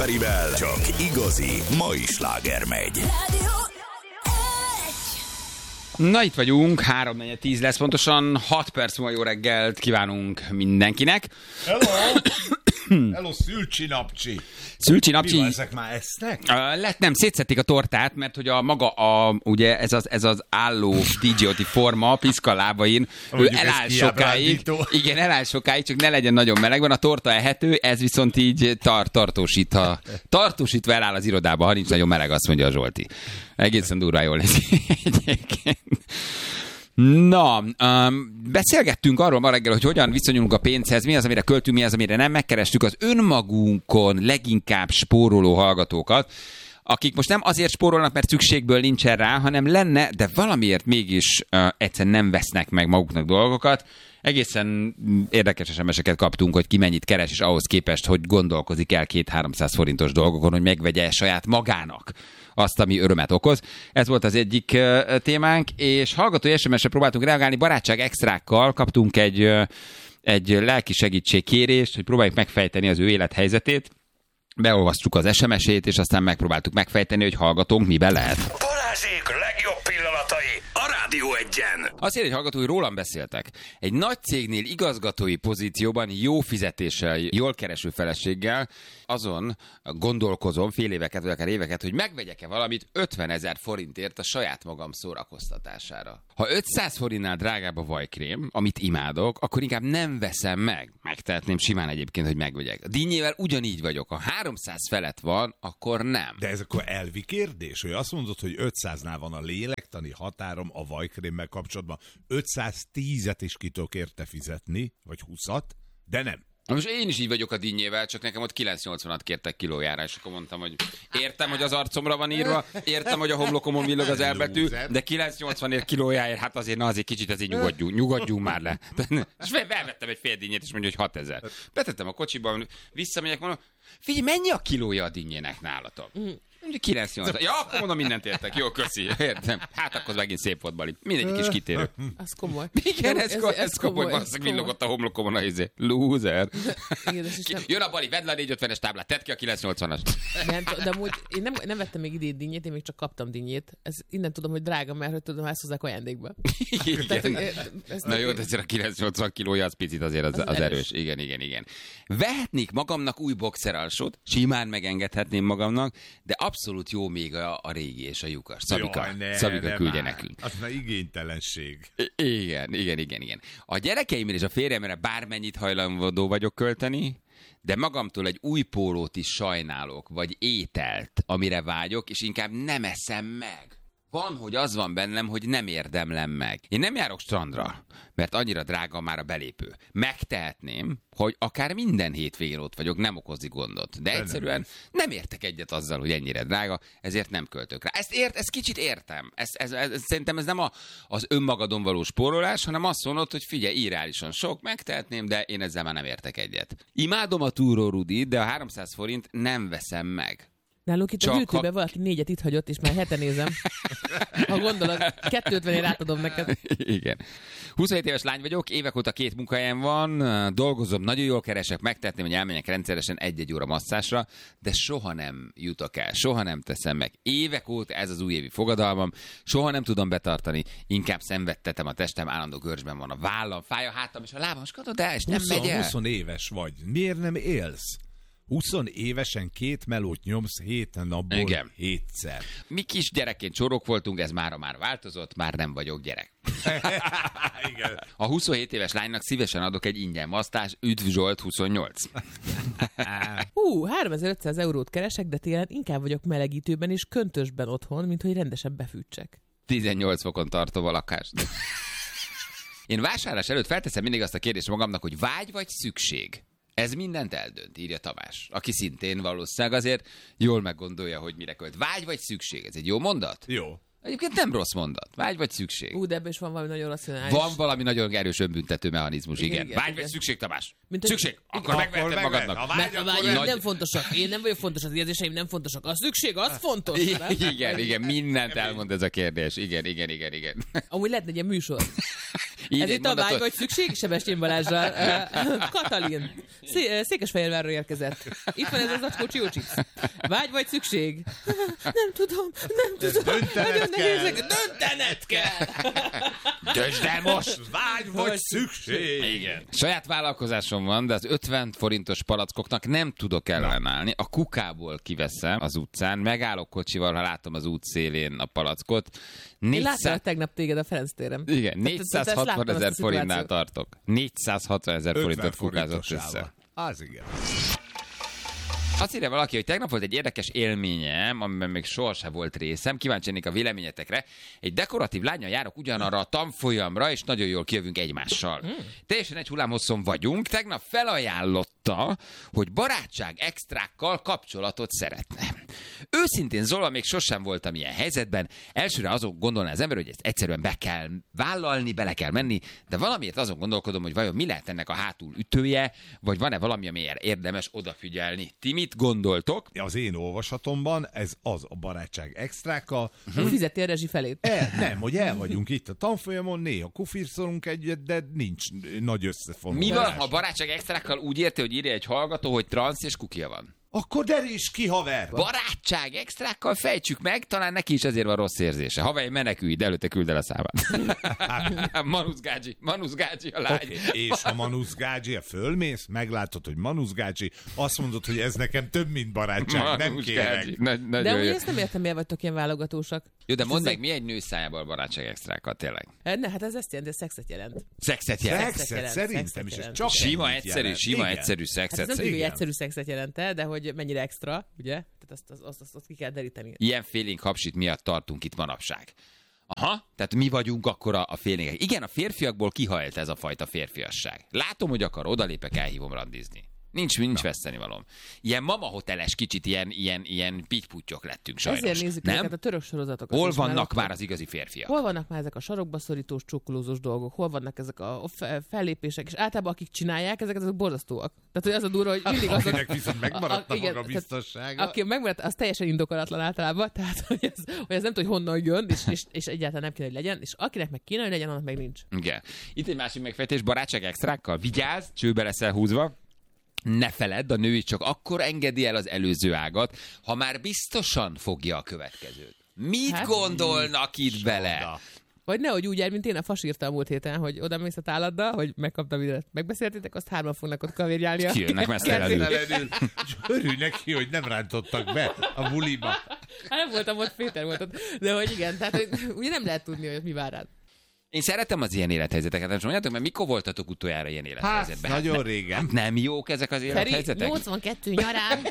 Perivel csak igazi mai sláger megy. Na itt vagyunk, 3:10 lesz pontosan, 6 perc múlva jó reggelt kívánunk mindenkinek. Hello, szülcsi-napcsi. Szülcsi-napcsi. Mi van, ezek már esznek? Nem, szétszették a tortát, mert hogy a maga, ugye ez az álló DJ-oti forma, piszka lábain, ő eláll sokáig. Igen, eláll sokáig, csak ne legyen nagyon meleg, van a torta ehető, ez viszont így tartósítva eláll az irodába, ha nincs nagyon meleg, azt mondja a Zsolti. Egészen durván jól lesz egyébként. Na, beszélgettünk arról ma reggel, hogy hogyan viszonyulunk a pénzhez, mi az, amire költünk, mi az, amire nem. Megkerestük az önmagunkon leginkább spóroló hallgatókat, akik most nem azért spórolnak, mert szükségből nincsen rá, hanem lenne, de valamiért mégis egyszerűen nem vesznek meg maguknak dolgokat. Egészen érdekes SMS-eket kaptunk, hogy ki mennyit keres, és ahhoz képest, hogy gondolkozik el 200-300 forintos dolgokon, hogy megvegye saját magának azt, ami örömet okoz. Ez volt az egyik témánk, és hallgatói SMS-re próbáltunk reagálni, barátság extrákkal kaptunk egy lelki segítségkérést, hogy próbáljuk megfejteni az ő élethelyzetét. Beolvasztjuk az SMS-ét, és aztán megpróbáltuk megfejteni, hogy hallgatónk miben lehet. Balázsék legjobb pillanatai a Rádió Egyen. Azt írja egy hallgató, hogy rólam beszéltek. Egy nagy cégnél igazgatói pozícióban jó fizetéssel, jól kereső feleséggel azon gondolkozom fél éveket, vagy akár éveket, hogy megvegyek-e valamit 50 000 forintért a saját magam szórakoztatására. Ha 500 forintnál drágább a vajkrém, amit imádok, akkor inkább nem veszem meg. Megtehetném simán egyébként, hogy megvegyek. A dinnyével ugyanígy vagyok. Ha 300 felett van, akkor nem. De ez akkor elvi kérdés, hogy azt mondod, hogy 500-nál van a lélektani határom a vajkrémmel kapcsolatban. 510-et is ki tudok érte fizetni, vagy 20-at, de nem. Most én is így vagyok a dinnyével, csak nekem ott 9,80-at kértek kilójára, és akkor mondtam, hogy értem, hogy az arcomra van írva, értem, hogy a homlokomon villog az elbetű, de 9,80 kilójáért, hát azért kicsit nyugodjunk már le. És felvettem egy fél dinnyét, és mondja, hogy 6000. Betettem a kocsiba, visszamegyek, mondom, figyelj, mennyi a kilója a dinnyének nálatok? 9,80. Ja, akkor mondom, mindent értek. Jó, köszi. Értem. Hát akkor megint szép volt, Bali. Mindegyik is kitérő. Az komoly. Igen, ez komoly. Valószínűleg villogott a homlokomon a izé. Loser. Jön a Bali, vedd le a 450-es táblát, tedd ki a 9,80-as. De amúgy én nem vettem még idén dinnyét, én még csak kaptam dinnyét. Ez innen tudom, hogy drága, mert hogy tudom, ezt hozzák ajándékba. Na jó, de a 980 kilója az picit azért az erős. Igen. Vehetnék magamnak új boxeralsót, simán megengedhetném magamnak, de abszolút jó még a régi és a lyukas. Szabika küldje nekünk. Az már igénytelenség. Igen. A gyerekeimre és a férjemre bármennyit hajlandó vagyok költeni, de magamtól egy új pólót is sajnálok, vagy ételt, amire vágyok, és inkább nem eszem meg. Van, hogy az van bennem, hogy nem érdemlem meg. Én nem járok strandra, mert annyira drága már a belépő. Megtehetném, hogy akár minden hétvégén ott vagyok, nem okozni gondot. De egyszerűen nem értek egyet azzal, hogy ennyire drága, ezért nem költök rá. Ezt kicsit értem. Szerintem ez nem az önmagadon való spórolás, hanem azt mondod, hogy figyelj, irreálisan sok, megtehetném, de én ezzel már nem értek egyet. Imádom a túró Rudit, de a 300 forint nem veszem meg. Nálunk itt a gyűjtőben valaki 4-et itt hagyott, és már hete nézem. Ha gondolod, 250-ért átadom neked. Igen. 27 éves lány vagyok, évek óta 2 munkahelyem van, dolgozom, nagyon jól keresek, megtehetném, hogy elmenjek rendszeresen 1-1 óra masszásra, de soha nem jutok el, soha nem teszem meg. Évek óta ez az újévi fogadalmam, soha nem tudom betartani, inkább szenvedtetem a testem, állandó görcsben van a vállam, fáj a hátam és a lábam, és katod el, és nem megy el. 20 éves vagy, miért nem élsz? 20 évesen 2 melót nyomsz 7 napból. Igen. 7-szer. Mi kis gyerekként csorok voltunk, ez már változott, már nem vagyok gyerek. Igen. A 27 éves lánynak szívesen adok egy ingyen masztás, üdv Zsolt 28. 3500 eurót keresek, de télen inkább vagyok melegítőben és köntösben otthon, mint hogy rendesen befűtsek. 18 fokon tartom a lakást. Én vásárlás előtt felteszem mindig azt a kérdést magamnak, hogy vágy vagy szükség? Ez mindent eldönt, írja Tamás, aki szintén valószínűleg azért jól meggondolja, hogy mire költ. Vágy vagy szükség? Ez egy jó mondat? Jó. Egyébként nem rossz mondat. Vágy vagy szükség? De ebben is van valami nagyon racionális. Van valami nagyon erős önbüntető mechanizmus, igen. Vágy vagy szükség, Tamás? Szükség? Akkor megveheted magadnak. A vágyaim nem fontosak. Én nem vagyok fontos, az érzéseim nem fontosak. A szükség, az fontos. Igen, mindent elmond ez a kérdés. Igen. Amúgy lehetne egy ilyen műsor. Így Ez egy itt a mondatot- vágy vagy szükség, Sebestyén Balázsral. Katalin, Székesfehérvárról érkezett. Itt van ez az acskó Csiócsics. Vágy vagy szükség? Nem tudom. Nagyon nehéz. Döntened kell. Döntsd el most! Vágy vagy szükség! Igen. Saját vállalkozásom van, de az 50 forintos palackoknak nem tudok ellenállni. A kukából kiveszem az utcán, megállok kocsival, ha látom az út szélén a palackot. Én láttam tegnap téged a Ferenc téren. Igen, Tehát 460 láttam ezer ezt a forintnál szituációt. tartok. 460 ezer 50 forintot kukázott forintos össze. álla. Az igen. Azt írja valaki, hogy tegnap volt egy érdekes élményem, amiben még sohasem volt részem. Kíváncsi lennék a véleményetekre. Egy dekoratív lánnyal járok ugyanarra a tanfolyamra, és nagyon jól kijövünk egymással. Teljesen egy hullámhosszon vagyunk. Tegnap felajánlotta, hogy barátság extrákkal kapcsolatot szeretne. Őszintén szólva még sosem voltam ilyen helyzetben. Elsőre azon gondolná az ember, hogy ezt egyszerűen be kell vállalni, bele kell menni, de valamiért azon gondolkodom, hogy vajon mi lehet ennek a hátul ütője, vagy van-e valami, amiért érdemes odafigyelni. Ti mit gondoltok? Az én olvasatomban ez az a barátság extrákkal. Fizeti a rezsi felét. Nem, hogy el vagyunk itt a tanfolyamon, néha kufirszolunk egyet, de nincs nagy összefonulás. Mi van, ha a barátság extrákkal úgy érti, hogy írja egy hallgató, hogy transz és kukia van? Akkor deríts ki, haver! Barátság extrákkal fejtsük meg, talán neki is ezért van rossz érzése. Haver, menekülj, de előtte küld el a számát. Manusz Gágyi a lány. Okay. És ha Manusz Gágyi, fölmész, meglátod, hogy Manusz Gágyi, azt mondod, hogy ez nekem több, mint barátság, nem Manusz kérek. Gágyi. De Nagyon úgy jó. ezt nem értem, miért vagytok ilyen válogatósak. Jó, de mondd meg, mi egy nő szájából a barátság extrákkal tényleg? Ne, hát ez ezt jelenti, szexet jelent. Szexet jelent. Szexet szerintem is, ez jelent. csak Sima, ennyit egyszerű, jelent. sima, Igen. egyszerű Hát szexet. ez nem tudjuk, hogy Igen. egyszerű szexet jelente, de hogy mennyire extra, ugye? Tehát azt ki kell deríteni. Ilyen félénk hapsit miatt tartunk itt manapság. Aha, tehát mi vagyunk akkor a félénkek. Igen, a férfiakból kihajlt ez a fajta férfiasság. Látom, hogy akar, odalépek, elhívom randizni. Nincs vesztenivalóm. Ilyen mama hoteles kicsit, ilyen pittyputtyok lettünk sajnos. Ezért nézzük nem? ezeket a török sorozatokat. Hol is, vannak mert ott- már az igazi férfiak? Hol vannak már ezek a sarokba szorítós, csukkolózós dolgok? Hol vannak ezek a fellépések? És általában akik csinálják, ezek azok borzasztóak. Tehát, hogy az a durva, hogy mindig azok... Akinek viszont megmaradt a igen, maga tehát biztossága. Aki megmaradt, az teljesen indokolatlan általában, tehát hogy ez nem tud, hogy honnan jön, és egyáltalán nem kéne, hogy legyen, és akinek meg kéne, hogy legyen, annak meg nincs. Igen. Itt egy másik megfejtés, barátság extrákkal. Vigyázz, csőbe leszel húzva. Ne feledd, a nő is csak akkor engedi el az előző ágat, ha már biztosan fogja a következőt. Mit Hát, gondolnak itt bele? Vagy nehogy úgy jár, mint én a fas írta a múlt héten, hogy oda mész a táladdal, hogy megkaptam ide. Megbeszéltétek, azt 3 fognak ott kavérjálni. Kijönnek mesztelenül. Mesztelenül. És örülj neki, hogy nem rántottak be a buliba. Hát nem voltam ott, Péter volt ott. De hogy igen, tehát hogy, ugye nem lehet tudni, hogy mi vár rád. Én szeretem az ilyen élethelyzeteket, nem mondjátok, mert mikor voltatok utoljára ilyen élethelyzetben? Nagyon régen. Nem jók ezek az Feri, élethelyzetek? 82 nyarán,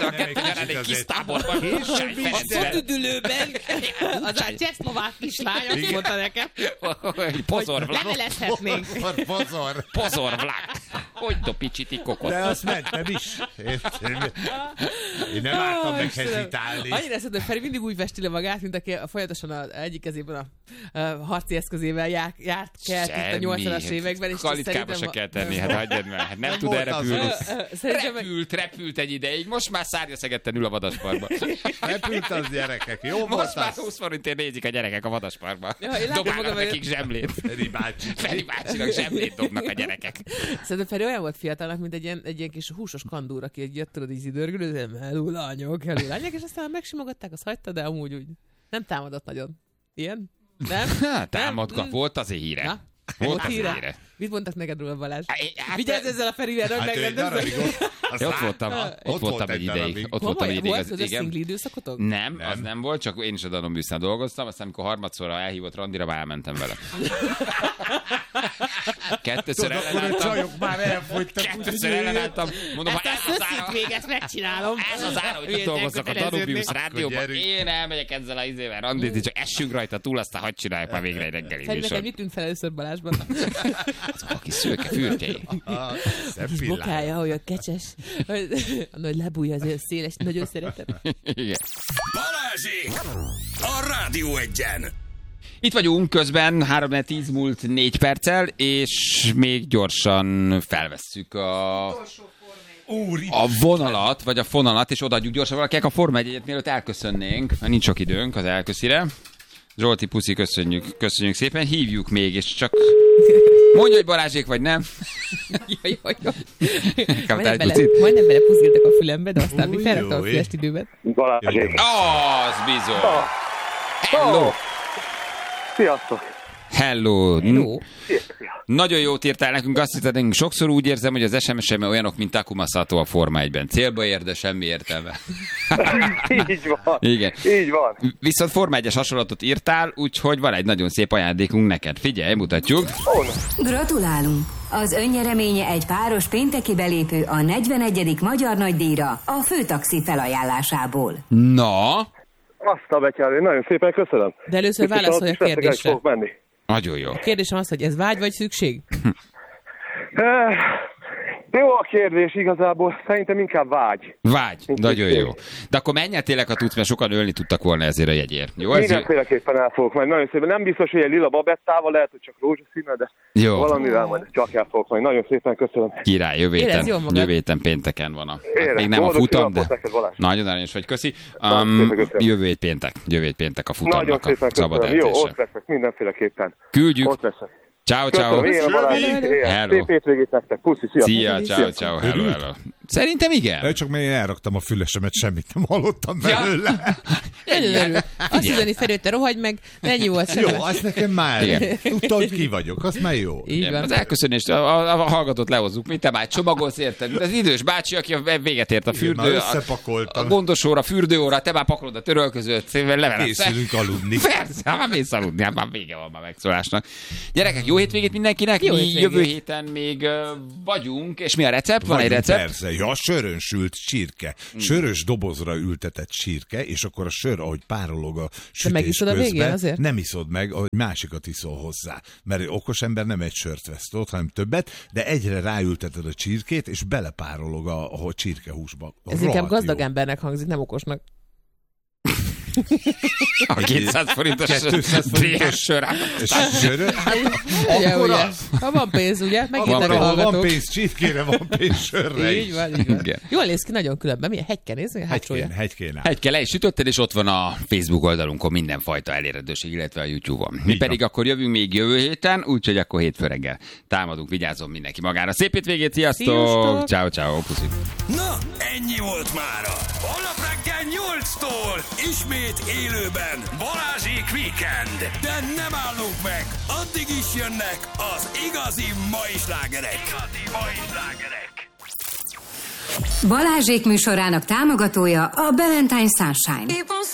Egy kis táborban. a fotüdülőben, az a csehszlovák kislány, azt mondta nekem, Pozorvlak. levelezhetnénk. Pozor. Pozorvlak. Hogy dopicsitik kokot. De azt mentem is. Érted? Én nem álltam meg hezitálni. Annyira szerintem, Feri mindig úgy festi le magát, mint aki folyamatosan egyik kezében a harci eszközével járt kelt itt a 80-as években. És Kalitkába se kell tenni, hát hagyjad meg. Hát nem tud volt erre az repülni. Szerintem Repült egy ideig, most már szárnyaszegetten ül a vadasparkban. Repült az gyerekek. Jó volt Most már az. 20 forintért nézik a gyerekek a vadasparkban. Ja, én látom Dobálnak magam, nekik zsemlét. Feri bácsi. Feri bácsinak zsemlét dobnak a gyerekek. Szerintem Feri olyan volt fiatalnak, mint egy ilyen kis húsos kandúr, aki jött, tudod, így idörgülő, hello lányok, és aztán megsimogatták, azt hagyta, de amúgy úgy nem támadott nagyon. Ilyen? Nem? Támadgat, volt azért híre. Na? Volt azért híre? híre. Mit mondtak neked róla, Balázs? Hát, Vigyázz ezzel a Ferivel, hogy Hát ő egy darabig megrendezed. Ott voltam, ott voltam egy ideig. Ott voltam egy ideig. Volt az Igen. szingli időszakotok? Nem, az nem volt, csak én is a Danubiusznál dolgoztam, aztán amikor harmadszorra elhívott randira, már elmentem vele. Kettőször Tudod, akkor a ellenálltam. csajok már elfogytak. Kettőször ellenálltam. Mondom, ha Ezt a ez az ára, szöszit még ezt megcsinálom. ez az ára, hogy Hülyén dolgozzak a Danubius Akkor rádióban. gyerünk. Én elmegyek ezzel az izével randizni, csak essünk rajta túl, aztán hadd csináljuk már végre egy reggeli Feri, neked műsor. mit tűnt fel először Balázsban? Azok a kis szőke fürtjei. Szebb Kis pillány. bokája, hogy a kecses, a nagy lebúja, az széles, nagyon szeretem. Igen. Balázsék! A Rádió Egyen! Itt vagyunk közben, 3-10 múlt 4 perccel, és még gyorsan felvesszük a vonalat, vagy a fonalat, és odaadjuk gyorsan valakinek a Forma 1-et, mielőtt elköszönnénk. Nincs sok időnk az elköszire. Zsolti, puszi, köszönjük szépen. Hívjuk még, és csak mondja, hogy Balázsék vagy nem. Jaj. Kaptál egy pucit? Majdnem belepuziltak a fülembe, de aztán mi felraktam a fülest időben. Balázsék. Az bizony. Hello. Sziasztok. Hello. Szia. Nagyon jót írtál nekünk, azt hiszed, nekünk sokszor úgy érzem, hogy az SMS-em olyanok, mint Takuma Sato a Forma 1-ben. Célba ér, de semmi értelme. Így van. Igen. Így van. Viszont Forma 1-es hasonlatot írtál, úgyhogy van egy nagyon szép ajándékunk neked. Figyelj, mutatjuk. Gratulálunk! Az önnyereménye egy páros pénteki belépő a 41. Magyar Nagydíjra a Főtaxi felajánlásából. Na, Azt a betyárő, nagyon szépen köszönöm. De először válaszolj a kérdésre. Fogok menni. nagyon jó. A kérdésem az, hogy ez vágy vagy szükség? Jó a kérdés igazából, szerintem inkább vágy. Vágy, nagyon jó. De akkor menj el tényleg, ha tudsz, mert sokan ölni tudtak volna ezért a jegyért. Jó, ez Mindenféleképpen el fogok menni, nagyon szépen. Nem biztos, hogy egy lila babettával, lehet, hogy csak rózsaszínnel, de jó. valamivel majd csak el fogok menni. Nagyon szépen köszönöm. Király, jövő Érezd jól magad. héten pénteken van a... Érez, még nem a boldog futam, de születnapot neked, Balázs. nagyon aranyos vagy, köszi. Nagyon szépen köszönöm. Jövő hét péntek a Nagyon futamnak szépen a szabad köszönöm. Jó, edzése. ott leszek, mindenféleképpen. Küldjük. Ott leszek. Ciao. Köszönöm, ilyen Balázs. Hello. Szép hétvégét nektek. Puszi, Szia, ciao. Hello. Szerintem igen. Csak én elraktam a fülesemet, semmit nem hallottam belőle. Nagyon örül. Azt üzeni Feri, hogy te rohagy meg, ennyi volt Jó, sem. az nekem már. Igen. Tudta, hogy ki vagyok, az már jó. Így van. Az elköszönést, a hallgatót lehozzuk. Mit te már csomagolsz, érted? Az idős bácsi, aki véget ért a fürdő, már összepakoltam. a gondosóra, fürdőóra, te már pakolod a törölközőt, leveled. Készülünk aludni. Persze, már mész aludni, hát már vége van már megszólásnak. Gyerekek, jó hétvégét mindenkinek, Jó mi hétvégét. jövő héten még vagyunk, és mi a recept? Van egy recept? Persze, ja, sörön sült csirke. Sörös dobozra ültetett csirke, és akkor a sör, ahogy párolog a sütés megiszod a végén közben, azért? nem iszod meg, ahogy másikat iszol hozzá. Mert egy okos ember nem egy sört vesz ott, hanem többet, de egyre ráülteted a csirkét, és belepárolog a csirkehúsba. Ez inkább gazdag embernek hangzik, nem okosnak. A 200 forintos 200 forintos sör. Sörön? Ugye, Akkor ugye. az. Ha van pénz, ugye? Megírnak a Van hallgatók. pénz csirkére, van pénz sörre is. Így van, így van. Igen. Jól néz ki, nagyon különben. Milyen hegyke nézni? A hátsója. Hegykén áll. Egy le is sütötted, és ott van a Facebook oldalunkon mindenfajta elérhetőség, illetve a YouTube-on. Mi Így pedig van. akkor jövünk még jövő héten, úgyhogy akkor hétfő reggel támadunk, vigyázzon mindenki magára. Szép hétvégét, sziasztok! Sziasztok! Ciao, puszi. Na, ennyi volt mára. Holnap reggel 8-tól ismét élőben Balázsék Weekend. De nem állunk meg, addig is jönnek az igazi mai slágerek. Balázsék műsorának támogatója a Valentine Sunshine.